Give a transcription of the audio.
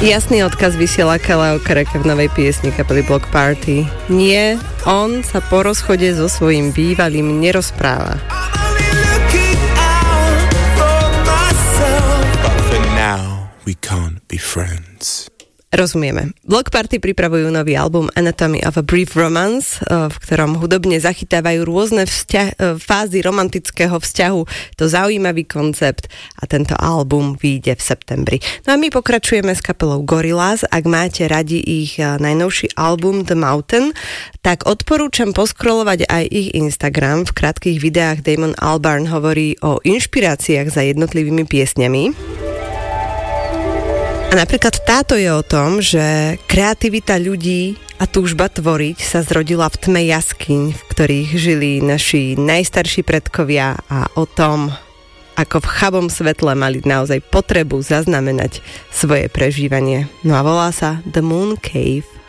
Jasný odkaz vysiela Kaleo Kereke v novej piesni kapely Block Party. Nie, on sa po rozchode so svojím bývalým nerozpráva. We can't be friends. Rozumieme. Block Party pripravujú nový album Anatomy of a Brief Romance, v ktorom hudobne zachytávajú rôzne fázy romantického vzťahu. To zaujímavý koncept a tento album vyjde v septembri. No a my pokračujeme s kapelou Gorillaz. Ak máte radi ich najnovší album The Mountain, tak odporúčam poskrolovať aj ich Instagram. V krátkych videách Damon Albarn hovorí o inšpiráciách za jednotlivými piesňami. A napríklad táto je o tom, že kreativita ľudí a túžba tvoriť sa zrodila v tme jaskyň, v ktorých žili naši najstarší predkovia, a o tom, ako v chabom svetle mali naozaj potrebu zaznamenať svoje prežívanie. No a volá sa The Moon Cave.